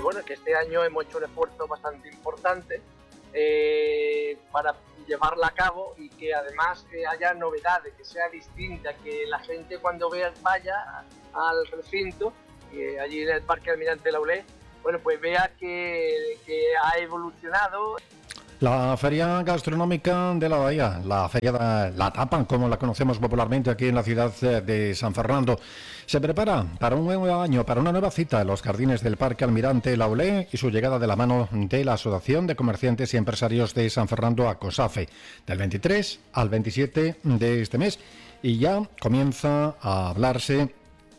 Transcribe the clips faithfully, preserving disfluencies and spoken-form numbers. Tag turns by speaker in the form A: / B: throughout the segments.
A: bueno, que este año hemos hecho un esfuerzo bastante importante eh, para llevarla a cabo y que además que haya novedades, que sea distinta, que la gente cuando vea, vaya al recinto, eh, allí en el Parque Almirante Laulé, bueno, pues vea que, que ha evolucionado.
B: La Feria Gastronómica de la Bahía, la Feria de la Tapa, como la conocemos popularmente aquí en la ciudad de San Fernando, se prepara para un nuevo año, para una nueva cita en los jardines del Parque Almirante Laulé y su llegada de la mano de la Asociación de Comerciantes y Empresarios de San Fernando, ACOSAFE, del veintitrés al veintisiete de este mes, y ya comienza a hablarse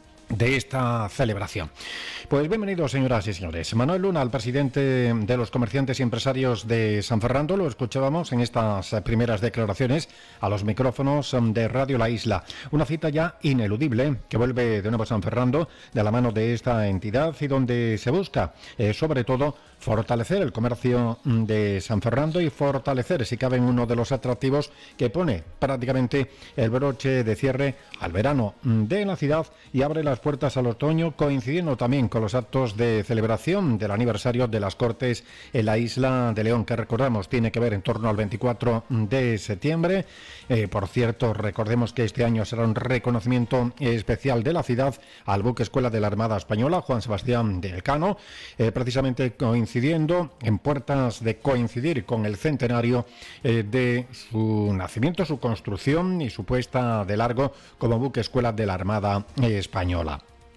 B: de esta celebración. Pues bienvenidos, señoras y señores. Manuel Luna, el presidente de los comerciantes y empresarios de San Fernando, lo escuchábamos en estas primeras declaraciones a los micrófonos de Radio La Isla. Una cita ya ineludible que vuelve de nuevo a San Fernando de la mano de esta entidad y donde se busca, eh, sobre todo, fortalecer el comercio de San Fernando y fortalecer, si cabe, uno de los atractivos que pone prácticamente el broche de cierre al verano de la ciudad y abre las puertas al otoño, coincidiendo también con los actos de celebración del aniversario de las Cortes en la isla de León, que recordamos tiene que ver en torno al veinticuatro de septiembre. Eh, por cierto, recordemos que este año será un reconocimiento especial de la ciudad al buque escuela de la Armada Española, Juan Sebastián de Elcano, eh, precisamente coincidiendo en puertas de coincidir con el centenario eh, de su nacimiento, su construcción y su puesta de largo como buque escuela de la Armada Española.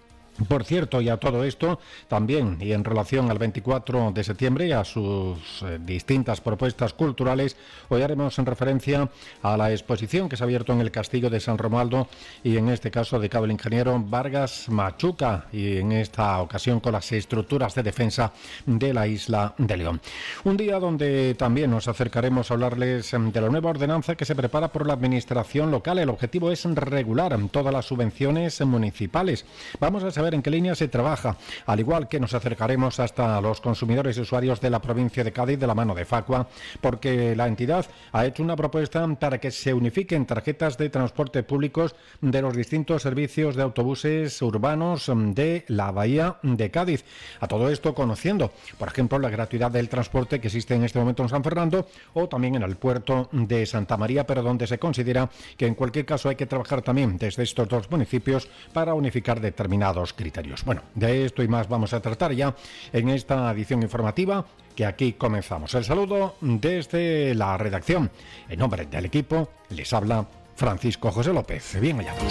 B: Por cierto, y a todo esto, también y en relación al veinticuatro de septiembre y a sus eh, distintas propuestas culturales, hoy haremos en referencia a la exposición que se ha abierto en el Castillo de San Romualdo y en este caso de cabo el ingeniero Vargas Machuca, y en esta ocasión con las estructuras de defensa de la isla de León. Un día donde también nos acercaremos a hablarles de la nueva ordenanza que se prepara por la administración local. El objetivo es regular todas las subvenciones municipales. Vamos a saber en qué línea se trabaja, al igual que nos acercaremos hasta los consumidores y usuarios de la provincia de Cádiz de la mano de Facua, porque la entidad ha hecho una propuesta para que se unifiquen tarjetas de transporte públicos de los distintos servicios de autobuses urbanos de la Bahía de Cádiz. A todo esto conociendo, por ejemplo, la gratuidad del transporte que existe en este momento en San Fernando o también en el puerto de Santa María, pero donde se considera que en cualquier caso hay que trabajar también desde estos dos municipios para unificar determinados criterios. Bueno, de esto y más vamos a tratar ya en esta edición informativa que aquí comenzamos. El saludo desde la redacción. En nombre del equipo les habla Francisco José López. Bien hallados.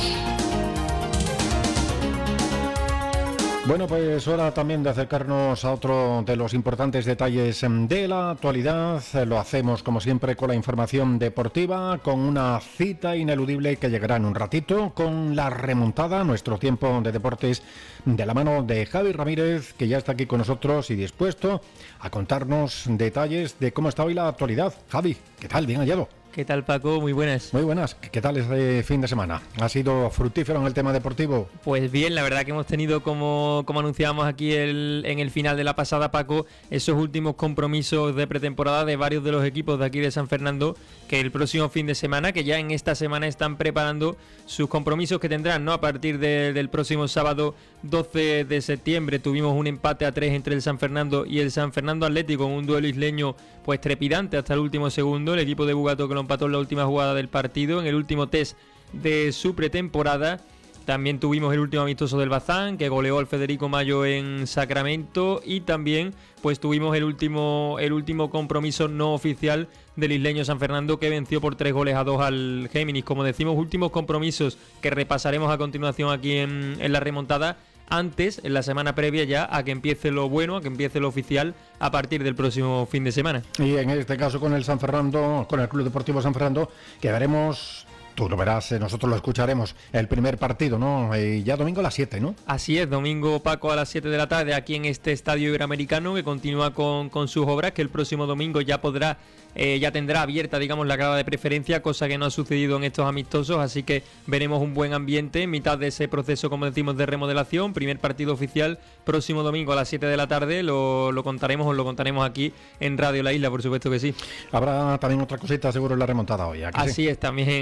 B: Bueno, pues hora también de acercarnos a otro de los importantes detalles de la actualidad. Lo hacemos, como siempre, con la información deportiva, con una cita ineludible que llegará en un ratito, con la remontada, nuestro tiempo de deportes, de la mano de Javi Ramírez, que ya está aquí con nosotros y dispuesto a contarnos detalles de cómo está hoy la actualidad. Javi, ¿qué tal? Bien hallado.
C: ¿Qué tal, Paco? Muy buenas.
B: Muy buenas. ¿Qué tal este fin de semana? ¿Ha sido fructífero en el tema deportivo?
C: Pues bien, la verdad que hemos tenido, como, como anunciábamos aquí el, en el final de la pasada, Paco, esos últimos compromisos de pretemporada de varios de los equipos de aquí de San Fernando, que el próximo fin de semana, que ya en esta semana están preparando sus compromisos que tendrán, ¿no? A partir de, del próximo sábado doce de septiembre tuvimos un empate a tres entre el San Fernando y el San Fernando Atlético, en un duelo isleño pues trepidante hasta el último segundo. El equipo de Bugato que lo empató en la última jugada del partido, en el último test de su pretemporada. También tuvimos el último amistoso del Bazán, que goleó al Federico Mayo en Sacramento, y también pues tuvimos el último el último compromiso no oficial del isleño San Fernando, que venció por tres goles a dos al Géminis. Como decimos, últimos compromisos que repasaremos a continuación aquí en, en la remontada, antes, en la semana previa ya a que empiece lo bueno, a que empiece lo oficial a partir del próximo fin de semana.
B: Y en este caso con el San Fernando, con el Club Deportivo San Fernando, que veremos... Tú lo verás, nosotros lo escucharemos, el primer partido, ¿no? Y ya domingo a las siete, ¿no?
C: Así es, domingo, Paco, a las siete de la tarde, aquí en este Estadio Iberoamericano, que continúa con, con sus obras, que el próximo domingo ya podrá, eh, ya tendrá abierta, digamos, la grada de preferencia, cosa que no ha sucedido en estos amistosos, así que veremos un buen ambiente en mitad de ese proceso, como decimos, de remodelación. Primer partido oficial, próximo domingo a las siete de la tarde, lo, lo contaremos, os lo contaremos aquí en Radio La Isla, por supuesto que sí.
B: Habrá también otra cosita, seguro, en la remontada hoy. ¿A que
C: Así
B: sí?
C: es, también hablaremos de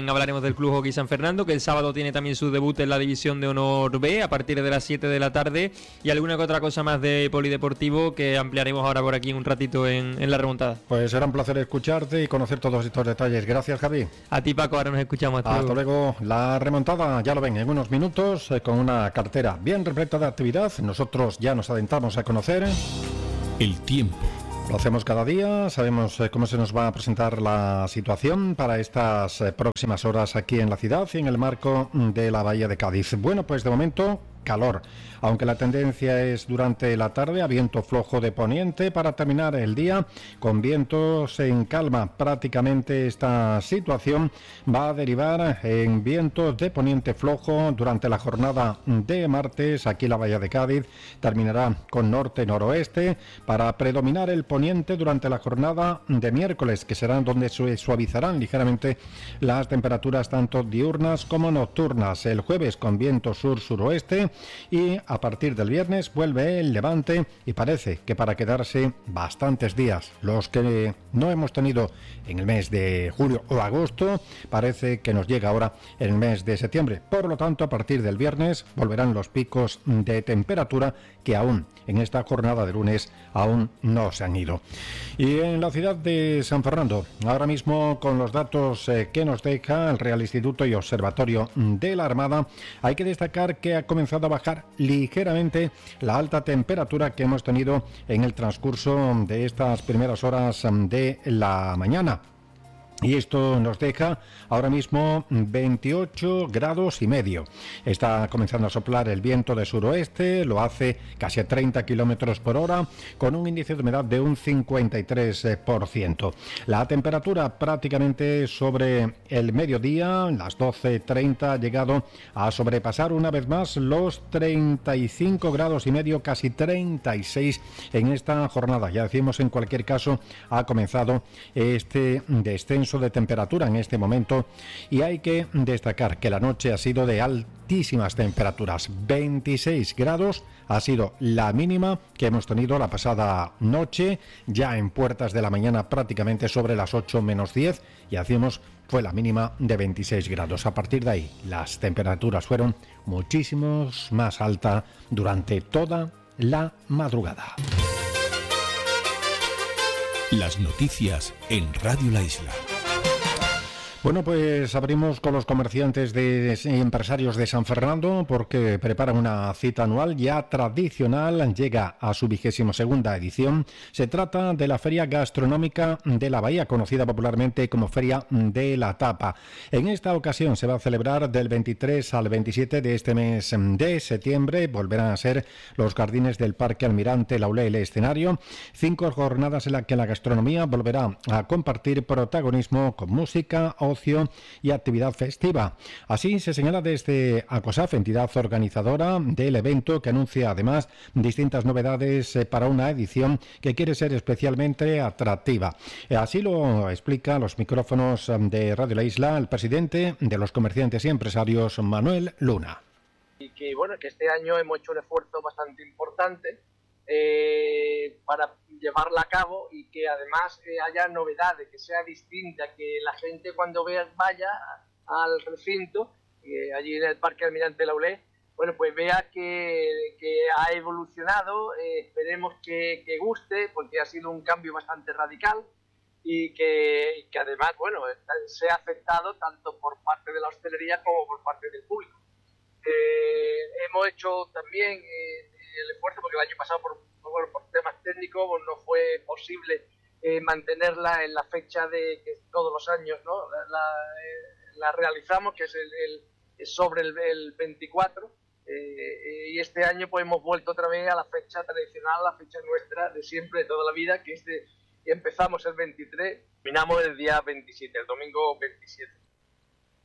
C: del Club Hockey San Fernando, que el sábado tiene también su debut en la División de Honor B a partir de las siete de la tarde, y alguna que otra cosa más de polideportivo que ampliaremos ahora por aquí un ratito en, en la remontada.
B: Pues será un placer escucharte y conocer todos estos detalles. Gracias, Javi.
C: A ti, Paco, ahora nos escuchamos.
B: Hasta, hasta luego. luego. La remontada, ya lo ven, en unos minutos, eh, con una cartera bien repleta de actividad. Nosotros ya nos adentramos a conocer
D: el tiempo.
B: Lo hacemos cada día, sabemos eh, cómo se nos va a presentar la situación para estas eh, próximas horas aquí en la ciudad y en el marco de la Bahía de Cádiz. Bueno, pues de momento calor, aunque la tendencia es durante la tarde a viento flojo de poniente para terminar el día con vientos en calma. Prácticamente esta situación va a derivar en vientos de poniente flojo durante la jornada de martes. Aquí la Bahía de Cádiz terminará con norte-noroeste para predominar el poniente durante la jornada de miércoles, que serán donde se suavizarán ligeramente las temperaturas tanto diurnas como nocturnas. El jueves con viento sur-suroeste, y a partir del viernes vuelve el levante y parece que para quedarse bastantes días. Los que no hemos tenido en el mes de julio o agosto, parece que nos llega ahora en el mes de septiembre. Por lo tanto, a partir del viernes volverán los picos de temperatura que aún en esta jornada de lunes aún no se han ido. Y en la ciudad de San Fernando, ahora mismo con los datos eh, que nos deja el Real Instituto y Observatorio de la Armada, hay que destacar que ha comenzado a bajar ligeramente la alta temperatura que hemos tenido en el transcurso de estas primeras horas de la mañana. Y esto nos deja ahora mismo veintiocho grados y medio. Está comenzando a soplar el viento de suroeste, lo hace casi a treinta kilómetros por hora, con un índice de humedad de un cincuenta y tres por ciento. La temperatura prácticamente sobre el mediodía, las doce treinta, ha llegado a sobrepasar una vez más los treinta y cinco grados y medio, casi treinta y seis en esta jornada. Ya decimos, en cualquier caso, ha comenzado este descenso de temperatura en este momento, y hay que destacar que la noche ha sido de altísimas temperaturas. veintiséis grados ha sido la mínima que hemos tenido la pasada noche, ya en puertas de la mañana prácticamente sobre las ocho menos diez, y hacíamos fue la mínima de veintiséis grados. A partir de ahí las temperaturas fueron muchísimos más altas durante toda la madrugada.
D: Las noticias en Radio La Isla.
B: Bueno, pues abrimos con los comerciantes de, y empresarios de San Fernando, porque preparan una cita anual ya tradicional, llega a su vigésimo segunda edición. Se trata de la Feria Gastronómica de la Bahía, conocida popularmente como Feria de la Tapa. En esta ocasión se va a celebrar del veintitrés al veintisiete de este mes de septiembre. Volverán a ser los jardines del Parque Almirante Laulé el escenario. Cinco jornadas en las que la gastronomía volverá a compartir protagonismo con música, ocio y actividad festiva. Así se señala desde ACOSAF, entidad organizadora del evento, que anuncia además distintas novedades para una edición que quiere ser especialmente atractiva. Así lo explica a los micrófonos de Radio La Isla el presidente de los comerciantes y empresarios, Manuel Luna.
A: Y que bueno, que este año hemos hecho un esfuerzo bastante importante Eh, para llevarla a cabo, y que además eh, haya novedades, que sea distinta, que la gente cuando vea, vaya al recinto, eh, allí en el Parque Almirante Laulé, bueno, pues vea que, que ha evolucionado. Eh, esperemos que, que guste, porque ha sido un cambio bastante radical, y que, que además, bueno, sea aceptado tanto por parte de la hostelería como por parte del público. Eh, hemos hecho también eh, el esfuerzo, porque el año pasado por, bueno, por temas técnicos no fue posible eh, mantenerla en la fecha de que todos los años, ¿no? la, la, eh, la realizamos, que es el, el, sobre el, el veinticuatro, eh, y este año pues hemos vuelto otra vez a la fecha tradicional, la fecha nuestra de siempre, de toda la vida, que es de, empezamos el veintitrés, terminamos el día veintisiete, el domingo veintisiete.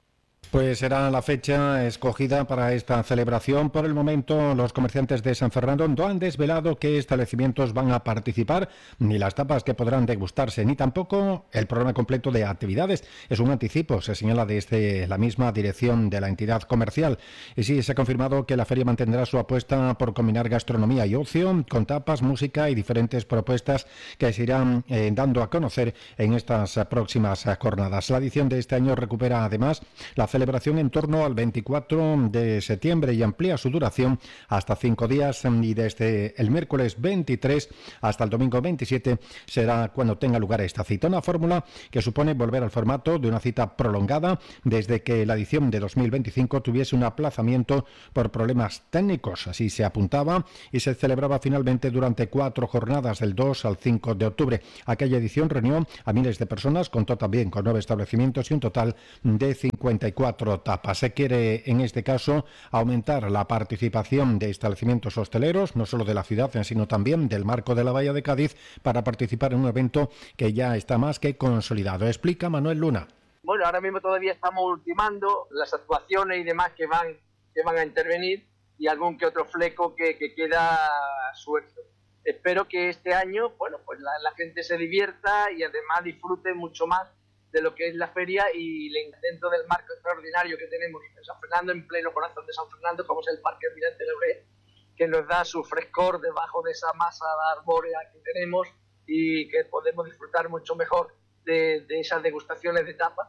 B: Pues será la fecha escogida para esta celebración. Por el momento, los comerciantes de San Fernando no han desvelado qué establecimientos van a participar, ni las tapas que podrán degustarse, ni tampoco el programa completo de actividades. Es un anticipo, se señala desde la misma dirección de la entidad comercial. Y sí, se ha confirmado que la feria mantendrá su apuesta por combinar gastronomía y ocio, con tapas, música y diferentes propuestas que se irán eh, dando a conocer en estas próximas jornadas. La edición de este año recupera además la celebración en torno al veinticuatro de septiembre y amplía su duración hasta cinco días, y desde el miércoles veintitrés hasta el domingo veintisiete será cuando tenga lugar esta cita. Una fórmula que supone volver al formato de una cita prolongada desde que la edición de dos mil veinticinco tuviese un aplazamiento por problemas técnicos. Así se apuntaba y se celebraba finalmente durante cuatro jornadas del dos al cinco de octubre. Aquella edición reunió a miles de personas, contó también con nueve establecimientos y un total de cincuenta y cuatro tapas. Se quiere, en este caso, aumentar la participación de establecimientos hosteleros, no solo de la ciudad, sino también del marco de la Bahía de Cádiz, para participar en un evento que ya está más que consolidado. Explica Manuel Luna.
A: Bueno, ahora mismo todavía estamos ultimando las actuaciones y demás que van, que van a intervenir, y algún que otro fleco que, que queda suelto. Espero que este año, bueno, pues la, la gente se divierta y además disfrute mucho más de lo que es la feria, y dentro del marco extraordinario que tenemos en San Fernando, en pleno corazón de San Fernando, como es el Parque Almirante Lebré, que nos da su frescor debajo de esa masa arbórea que tenemos y que podemos disfrutar mucho mejor de, de esas degustaciones de tapas.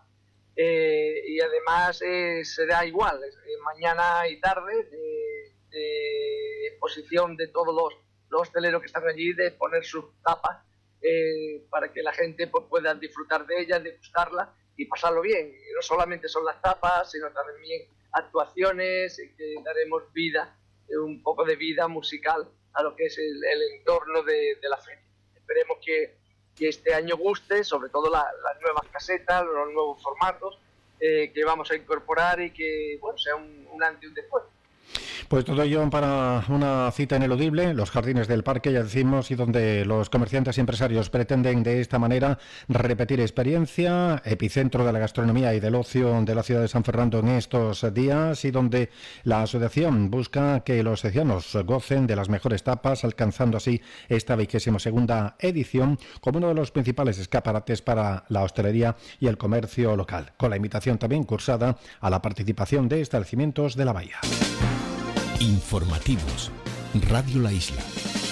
A: Eh, y además eh, será igual, eh, mañana y tarde, de, de exposición de todos los, los hosteleros que están allí, de poner sus tapas, Eh, para que la gente pues, pueda disfrutar de ellas, degustarlas y pasarlo bien. Y no solamente son las tapas, sino también actuaciones, que daremos vida, un poco de vida musical a lo que es el, el entorno de, de la feria. Esperemos que, que este año guste, sobre todo la, las nuevas casetas, los nuevos formatos eh, que vamos a incorporar, y que bueno, sea un, un antes y un después.
B: Pues todo ello para una cita ineludible, los jardines del parque, ya decimos, y donde los comerciantes y empresarios pretenden de esta manera repetir experiencia, epicentro de la gastronomía y del ocio de la ciudad de San Fernando en estos días, y donde la asociación busca que los secianos gocen de las mejores tapas, alcanzando así esta vigésima segunda edición como uno de los principales escaparates para la hostelería y el comercio local, con la invitación también cursada a la participación de establecimientos de la bahía.
D: Informativos. Radio La Isla.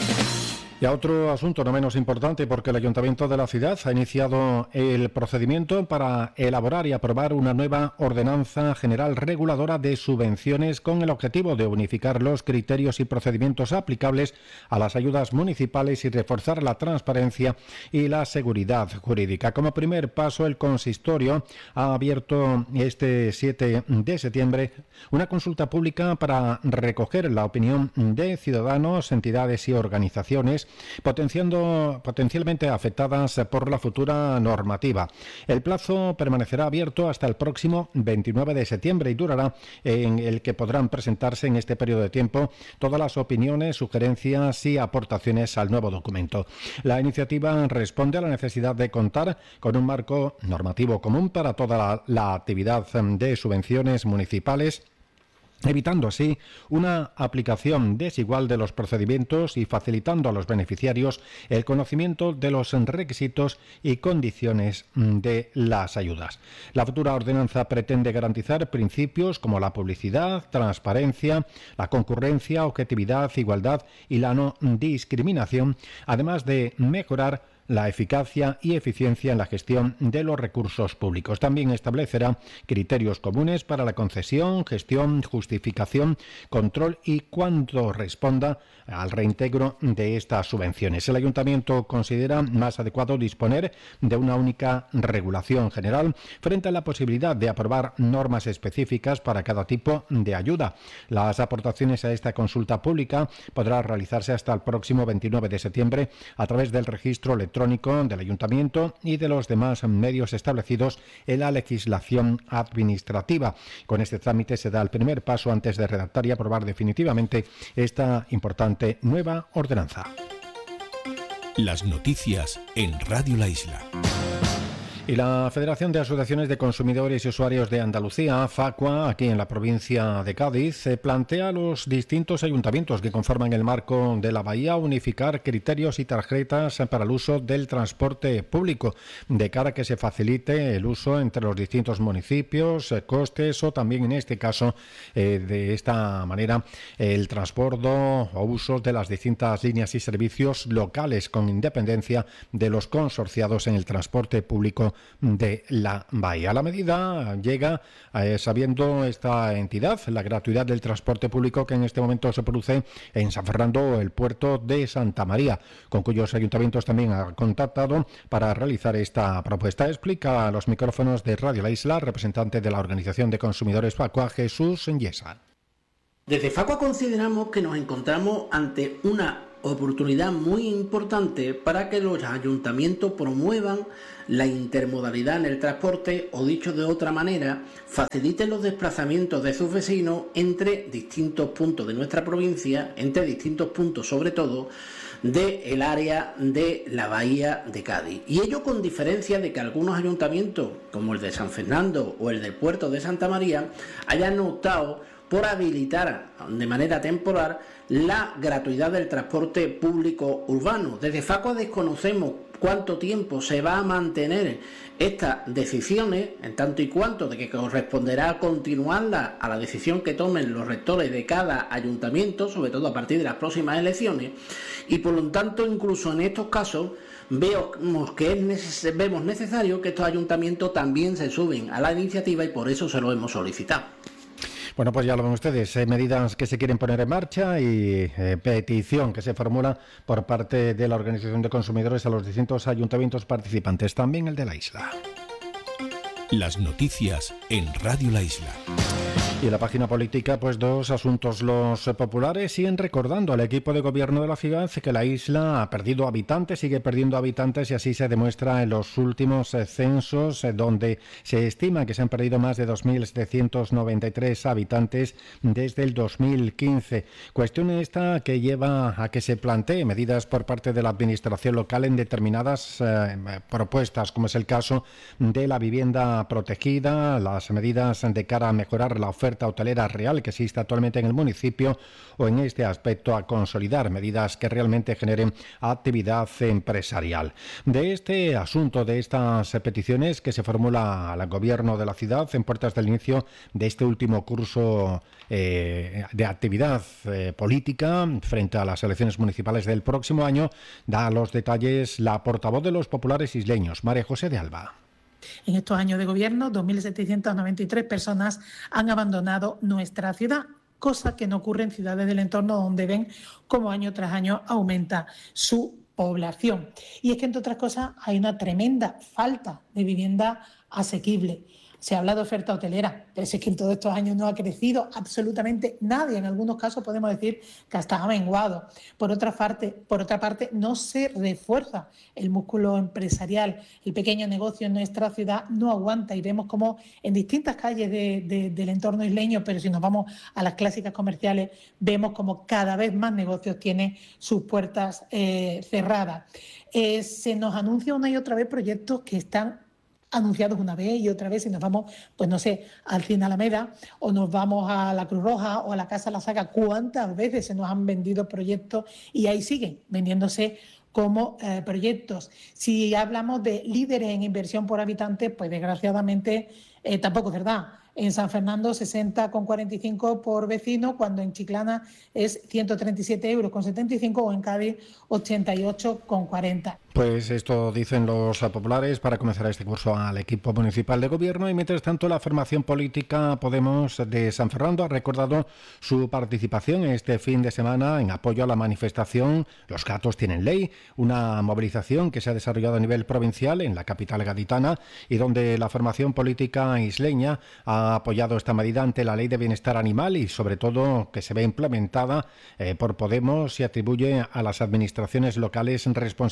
B: Y a otro asunto no menos importante, porque el Ayuntamiento de la ciudad ha iniciado el procedimiento para elaborar y aprobar una nueva ordenanza general reguladora de subvenciones, con el objetivo de unificar los criterios y procedimientos aplicables a las ayudas municipales y reforzar la transparencia y la seguridad jurídica. Como primer paso, el consistorio ha abierto este siete de septiembre una consulta pública para recoger la opinión de ciudadanos, entidades y organizaciones Potenciando, potencialmente afectadas por la futura normativa. El plazo permanecerá abierto hasta el próximo veintinueve de septiembre y durará, en el que podrán presentarse en este periodo de tiempo todas las opiniones, sugerencias y aportaciones al nuevo documento. La iniciativa responde a la necesidad de contar con un marco normativo común para toda la, la actividad de subvenciones municipales, evitando así una aplicación desigual de los procedimientos y facilitando a los beneficiarios el conocimiento de los requisitos y condiciones de las ayudas. La futura ordenanza pretende garantizar principios como la publicidad, transparencia, la concurrencia, objetividad, igualdad y la no discriminación, además de mejorar la eficacia y eficiencia en la gestión de los recursos públicos. También establecerá criterios comunes para la concesión, gestión, justificación, control y cuando responda al reintegro de estas subvenciones. El Ayuntamiento considera más adecuado disponer de una única regulación general frente a la posibilidad de aprobar normas específicas para cada tipo de ayuda. Las aportaciones a esta consulta pública podrán realizarse hasta el próximo veintinueve de septiembre a través del registro electrónico del Ayuntamiento y de los demás medios establecidos en la legislación administrativa. Con este trámite se da el primer paso antes de redactar y aprobar definitivamente esta importante nueva ordenanza.
D: Las noticias en Radio La Isla.
B: Y la Federación de Asociaciones de Consumidores y Usuarios de Andalucía, FACUA, aquí en la provincia de Cádiz, plantea a los distintos ayuntamientos que conforman el marco de la bahía unificar criterios y tarjetas para el uso del transporte público, de cara a que se facilite el uso entre los distintos municipios, costes o también en este caso, eh, de esta manera, el transbordo o usos de las distintas líneas y servicios locales con independencia de los consorciados en el transporte público de la bahía. La medida llega eh, sabiendo esta entidad la gratuidad del transporte público que en este momento se produce en San Fernando, el puerto de Santa María, con cuyos ayuntamientos también ha contactado para realizar esta propuesta. Explica a los micrófonos de Radio La Isla, representante de la Organización de Consumidores FACUA, Jesús Yesa.
E: Desde FACUA consideramos que nos encontramos ante una oportunidad muy importante para que los ayuntamientos promuevan la intermodalidad en el transporte, o dicho de otra manera, faciliten los desplazamientos de sus vecinos entre distintos puntos de nuestra provincia, entre distintos puntos sobre todo del área de la bahía de Cádiz. Y ello con diferencia de que algunos ayuntamientos, como el de San Fernando o el del puerto de Santa María, hayan optado por habilitar de manera temporal la gratuidad del transporte público urbano. Desde FACUA desconocemos cuánto tiempo se va a mantener estas decisiones, en tanto y cuanto de que corresponderá continuarla a la decisión que tomen los rectores de cada ayuntamiento, sobre todo a partir de las próximas elecciones, y por lo tanto incluso en estos casos vemos que es neces- vemos necesario que estos ayuntamientos también se suben a la iniciativa y por eso se lo hemos solicitado.
B: Bueno, pues ya lo ven ustedes, eh, medidas que se quieren poner en marcha y eh, petición que se formula por parte de la Organización de Consumidores a los distintos ayuntamientos participantes, también el de la isla.
D: Las noticias en Radio La Isla.
B: Y en la página política, pues dos asuntos. Los populares siguen recordando al equipo de gobierno de la ciudad que la isla ha perdido habitantes, sigue perdiendo habitantes, y así se demuestra en los últimos censos, donde se estima que se han perdido más de dos mil setecientos noventa y tres habitantes desde el dos mil quince. Cuestión esta que lleva a que se plantee medidas por parte de la administración local en determinadas eh, propuestas, como es el caso de la vivienda protegida, las medidas de cara a mejorar la oferta hotelera real que existe actualmente en el municipio, o en este aspecto a consolidar medidas que realmente generen actividad empresarial. De este asunto, de estas peticiones que se formula al gobierno de la ciudad en puertas del inicio de este último curso eh, de actividad eh, política frente a las elecciones municipales del próximo año, da los detalles la portavoz de los populares isleños, María José de Alba.
F: En estos años de gobierno, dos mil setecientas noventa y tres personas han abandonado nuestra ciudad, cosa que no ocurre en ciudades del entorno, donde ven cómo año tras año aumenta su población. Y es que, entre otras cosas, hay una tremenda falta de vivienda asequible. Se habla de oferta hotelera, pero es que en todos estos años no ha crecido absolutamente nadie. En algunos casos podemos decir que hasta ha menguado. Por otra parte, por otra parte, no se refuerza el músculo empresarial. El pequeño negocio en nuestra ciudad no aguanta, y vemos como en distintas calles de, de, del entorno isleño, pero si nos vamos a las clásicas comerciales, vemos como cada vez más negocios tienen sus puertas eh, cerradas. Eh, se nos anuncia una y otra vez proyectos que están anunciados una vez y otra vez, y nos vamos, pues no sé, al Cine Alameda, o nos vamos a la Cruz Roja o a la Casa La Saga. ¿Cuántas veces se nos han vendido proyectos y ahí siguen vendiéndose como eh, proyectos? Si hablamos de líderes en inversión por habitante, pues desgraciadamente eh, tampoco es verdad. En San Fernando sesenta coma cuarenta y cinco por vecino, cuando en Chiclana es ciento treinta y siete euros con setenta y cinco, o en Cádiz ochenta y ocho coma cuarenta.
B: Pues esto dicen los populares para comenzar este curso al equipo municipal de gobierno. Y mientras tanto, la formación política Podemos de San Fernando ha recordado su participación este fin de semana en apoyo a la manifestación Los gatos tienen ley, una movilización que se ha desarrollado a nivel provincial en la capital gaditana, y donde la formación política isleña ha apoyado esta medida ante la Ley de Bienestar Animal, y sobre todo que se ve implementada eh, por Podemos y atribuye a las administraciones locales responsabilidades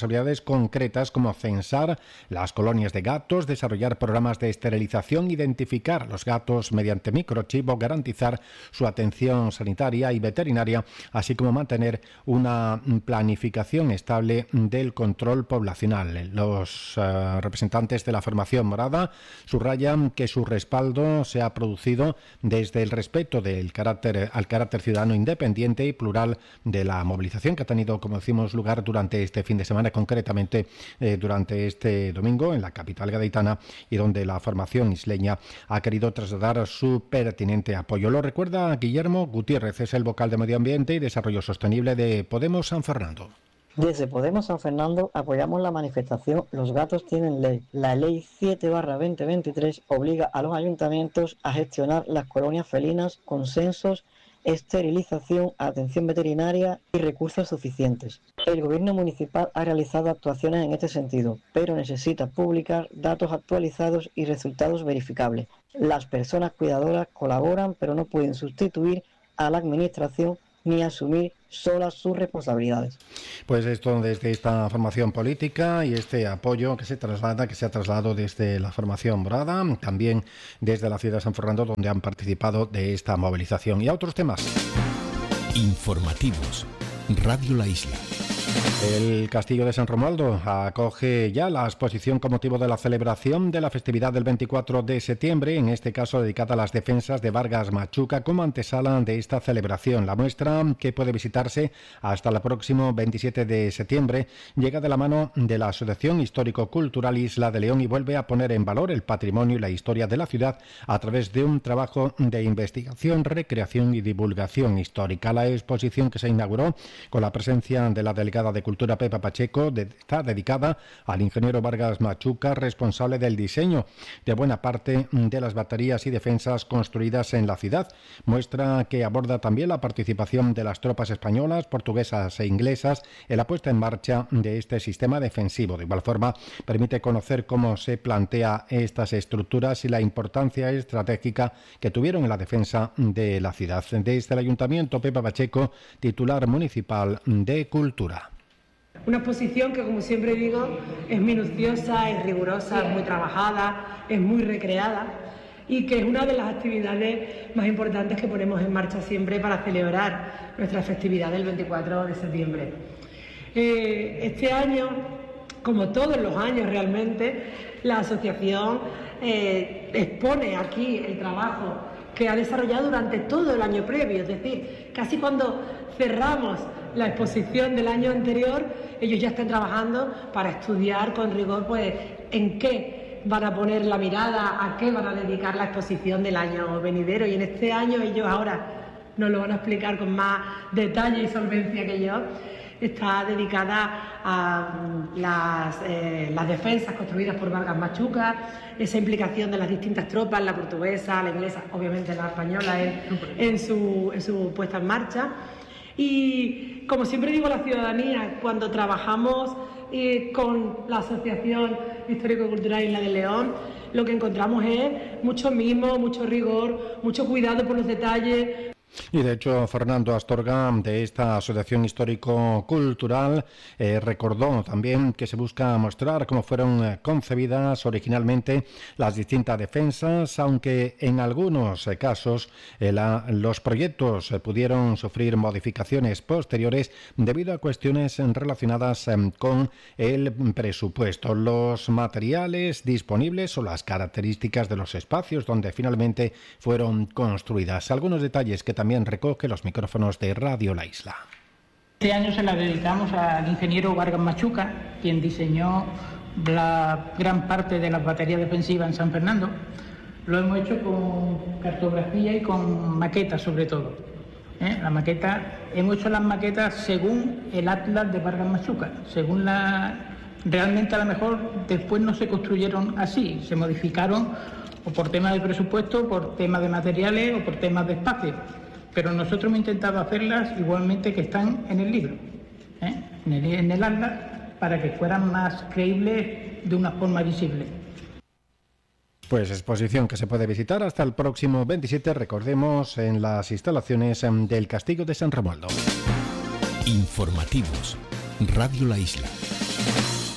B: concretas como censar las colonias de gatos, desarrollar programas de esterilización, identificar a los gatos mediante microchip o garantizar su atención sanitaria y veterinaria, así como mantener una planificación estable del control poblacional. Los uh, representantes de la formación morada subrayan que su respaldo se ha producido desde el respeto del carácter, al carácter ciudadano independiente y plural de la movilización que ha tenido, como decimos, lugar durante este fin de semana, concretamente eh, durante este domingo en la capital gaditana, y donde la formación isleña ha querido trasladar su pertinente apoyo. Lo recuerda Guillermo Gutiérrez, es el vocal de Medio Ambiente y Desarrollo Sostenible de Podemos San Fernando.
G: Desde Podemos San Fernando apoyamos la manifestación Los gatos tienen ley. La ley siete barra veinte veintitrés obliga a los ayuntamientos a gestionar las colonias felinas con censos, esterilización, atención veterinaria y recursos suficientes. El gobierno municipal ha realizado actuaciones en este sentido, pero necesita publicar datos actualizados y resultados verificables. Las personas cuidadoras colaboran, pero no pueden sustituir a la administración ni asumir solas sus responsabilidades.
B: Pues esto desde esta formación política y este apoyo que se traslada, que se ha trasladado desde la formación morada, también desde la ciudad de San Fernando, donde han participado de esta movilización. Y a otros temas.
D: Informativos. Radio La Isla.
B: El Castillo de San Romualdo acoge ya la exposición con motivo de la celebración de la festividad del veinticuatro de septiembre, en este caso dedicada a las defensas de Vargas Machuca, como antesala de esta celebración. La muestra, que puede visitarse hasta el próximo veintisiete de septiembre, llega de la mano de la Asociación Histórico-Cultural Isla de León y vuelve a poner en valor el patrimonio y la historia de la ciudad a través de un trabajo de investigación, recreación y divulgación histórica. La exposición, que se inauguró con la presencia de la delegada de Cultura Pepa Pacheco, de, está dedicada al ingeniero Vargas Machuca, responsable del diseño de buena parte de las baterías y defensas construidas en la ciudad. Muestra que aborda también la participación de las tropas españolas, portuguesas e inglesas en la puesta en marcha de este sistema defensivo. De igual forma, permite conocer cómo se plantea estas estructuras y la importancia estratégica que tuvieron en la defensa de la ciudad. Desde el Ayuntamiento, Pepa Pacheco, titular municipal de Cultura.
H: Una exposición que, como siempre digo, es minuciosa, es rigurosa, es muy trabajada, es muy recreada y que es una de las actividades más importantes que ponemos en marcha siempre para celebrar nuestra festividad del veinticuatro de septiembre. Eh, este año, como todos los años realmente, la asociación eh, expone aquí el trabajo que ha desarrollado durante todo el año previo, es decir, casi cuando cerramos la exposición del año anterior, ellos ya están trabajando para estudiar con rigor pues en qué van a poner la mirada, a qué van a dedicar la exposición del año venidero, y en este año ellos ahora nos lo van a explicar con más detalle y solvencia que yo. Está dedicada a las, eh, las defensas construidas por Vargas Machuca, esa implicación de las distintas tropas, la portuguesa, la inglesa, obviamente la española, en, en, su, en su puesta en marcha. Y como siempre digo a la ciudadanía, cuando trabajamos eh, con la Asociación Histórico-Cultural Isla de León, lo que encontramos es mucho mimo, mucho rigor, mucho cuidado por los detalles.
B: Y de hecho, Fernando Astorga, de esta Asociación Histórico-Cultural, eh, recordó también que se busca mostrar cómo fueron eh, concebidas originalmente las distintas defensas, aunque en algunos eh, casos eh, la, los proyectos eh, pudieron sufrir modificaciones posteriores debido a cuestiones relacionadas eh, con el presupuesto, los materiales disponibles o las características de los espacios donde finalmente fueron construidas. Algunos detalles que también recoge los micrófonos de Radio La Isla.
I: Este año se la dedicamos al ingeniero Vargas Machuca, quien diseñó la gran parte de las baterías defensivas en San Fernando. Lo hemos hecho con cartografía y con maquetas sobre todo. ¿Eh? La maqueta, hemos hecho las maquetas según el atlas de Vargas Machuca, según la... Realmente a lo mejor después no se construyeron así, se modificaron o por temas de presupuesto, por temas de materiales o por temas de espacio. Pero nosotros hemos intentado hacerlas igualmente que están en el libro, ¿eh? en el, en el atlas, para que fueran más creíbles de una forma visible.
B: Pues exposición que se puede visitar hasta el próximo veintisiete, recordemos, en las instalaciones del Castillo de San Romualdo.
D: Informativos. Radio La Isla.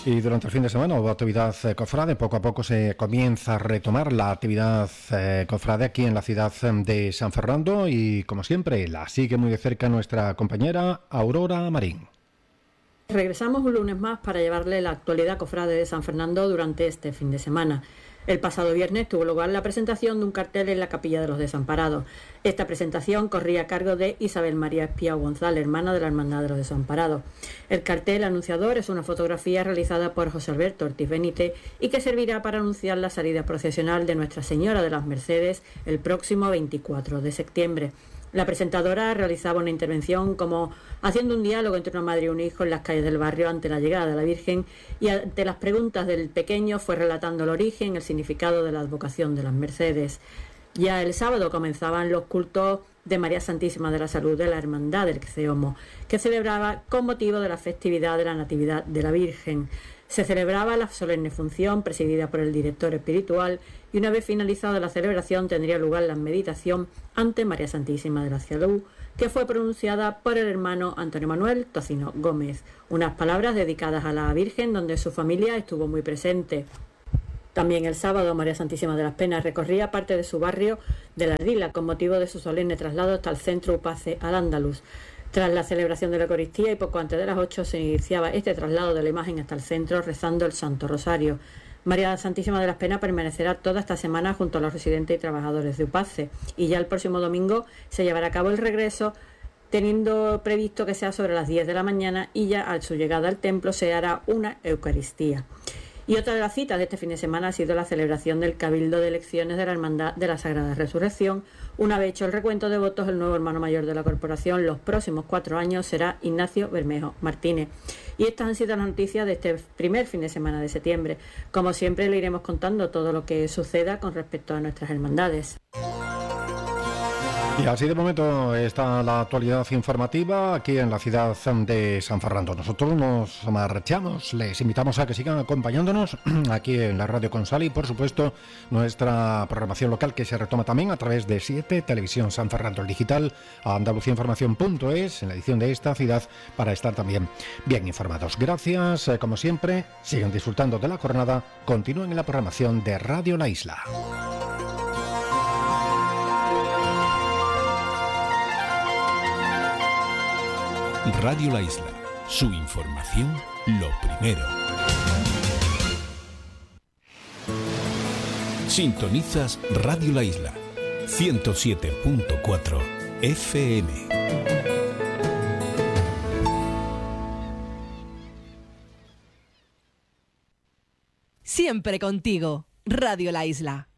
B: Y durante el fin de semana hubo actividad eh, cofrade. Poco a poco se comienza a retomar la actividad eh, cofrade aquí en la ciudad de San Fernando y, como siempre, la sigue muy de cerca nuestra compañera Aurora Marín.
J: Regresamos un lunes más para llevarle la actualidad cofrade de San Fernando durante este fin de semana. El pasado viernes tuvo lugar la presentación de un cartel en la Capilla de los Desamparados. Esta presentación corría a cargo de Isabel María Espiao González, hermana de la Hermandad de los Desamparados. El cartel anunciador es una fotografía realizada por José Alberto Ortiz Benítez y que servirá para anunciar la salida procesional de Nuestra Señora de las Mercedes el próximo veinticuatro de septiembre. La presentadora realizaba una intervención como haciendo un diálogo entre una madre y un hijo en las calles del barrio ante la llegada de la Virgen, y ante las preguntas del pequeño fue relatando el origen, el significado de la advocación de las Mercedes. Ya el sábado comenzaban los cultos de María Santísima de la Salud de la Hermandad del Ceomo, que celebraba con motivo de la festividad de la Natividad de la Virgen. Se celebraba la solemne función presidida por el director espiritual y una vez finalizada la celebración tendría lugar la meditación ante María Santísima de la Salud, que fue pronunciada por el hermano Antonio Manuel Tocino Gómez. Unas palabras dedicadas a la Virgen donde su familia estuvo muy presente. También el sábado María Santísima de las Penas recorría parte de su barrio de La Ardila con motivo de su solemne traslado hasta el centro Upace al Andaluz. Tras la celebración de la Eucaristía y poco antes de las ocho se iniciaba este traslado de la imagen hasta el centro rezando el Santo Rosario. María Santísima de las Penas permanecerá toda esta semana junto a los residentes y trabajadores de Upace y ya el próximo domingo se llevará a cabo el regreso, teniendo previsto que sea sobre las diez de la mañana y ya a su llegada al templo se hará una Eucaristía. Y otra de las citas de este fin de semana ha sido la celebración del Cabildo de Elecciones de la Hermandad de la Sagrada Resurrección. Una vez hecho el recuento de votos, el nuevo hermano mayor de la corporación los próximos cuatro años será Ignacio Bermejo Martínez. Y estas han sido las noticias de este primer fin de semana de septiembre. Como siempre, le iremos contando todo lo que suceda con respecto a nuestras hermandades.
B: Y así de momento está la actualidad informativa aquí en la ciudad de San Fernando. Nosotros nos marchamos, les invitamos a que sigan acompañándonos aquí en la Radio Consal y por supuesto nuestra programación local que se retoma también a través de siete Televisión San Fernando, el digital, a andalucía información punto es en la edición de esta ciudad para estar también bien informados. Gracias, como siempre, sigan disfrutando de la jornada, continúen en la programación de Radio La Isla.
D: Radio La Isla, su información lo primero. Sintonizas Radio La Isla, ciento siete punto cuatro F M.
K: Siempre contigo, Radio La Isla.